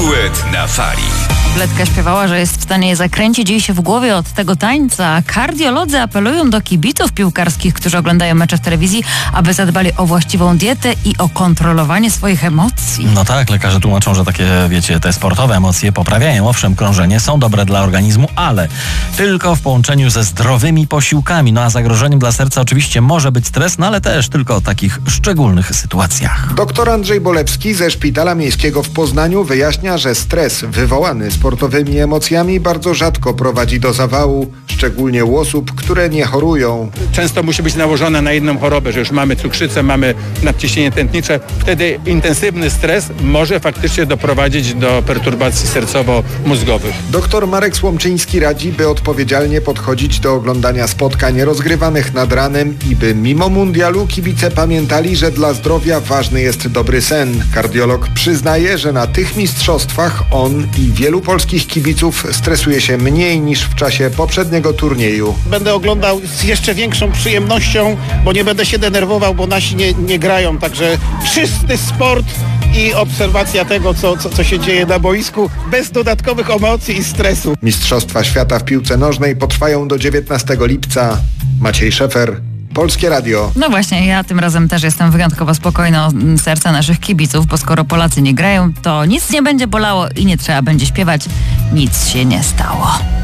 Duet na fali. Bledka śpiewała, że jest w stanie je zakręcić jej się w głowie od tego tańca. Kardiolodzy apelują do kibiców piłkarskich, którzy oglądają mecze w telewizji, aby zadbali o właściwą dietę i o kontrolowanie swoich emocji. No tak, lekarze tłumaczą, że takie, wiecie, te sportowe emocje poprawiają. Owszem, krążenie, są dobre dla organizmu, ale tylko w połączeniu ze zdrowymi posiłkami. No a zagrożeniem dla serca oczywiście może być stres, no ale też tylko w takich szczególnych sytuacjach. Doktor Andrzej Bolewski ze Szpitala Miejskiego w Poznaniu wyjaśnia, że stres wywołany sportowymi emocjami bardzo rzadko prowadzi do zawału, szczególnie u osób, które nie chorują. Często musi być nałożone na inną chorobę, że już mamy cukrzycę, mamy nadciśnienie tętnicze. Wtedy intensywny stres może faktycznie doprowadzić do perturbacji sercowo-mózgowych. Doktor Marek Słomczyński radzi, by odpowiedzialnie podchodzić do oglądania spotkań rozgrywanych nad ranem i by mimo mundialu kibice pamiętali, że dla zdrowia ważny jest dobry sen. Kardiolog przyznaje, że na tych mistrzostwach on i wielu polskich kibiców stresuje się mniej niż w czasie poprzedniego turnieju. Będę oglądał z jeszcze większą przyjemnością, bo nie będę się denerwował, bo nasi nie grają. Także czysty sport i obserwacja tego, co się dzieje na boisku, bez dodatkowych emocji i stresu. Mistrzostwa świata w piłce nożnej potrwają do 19 lipca. Maciej Szefer, Polskie Radio. No właśnie, ja tym razem też jestem wyjątkowo spokojna o serca naszych kibiców, bo skoro Polacy nie grają, to nic nie będzie bolało i nie trzeba będzie śpiewać. Nic się nie stało.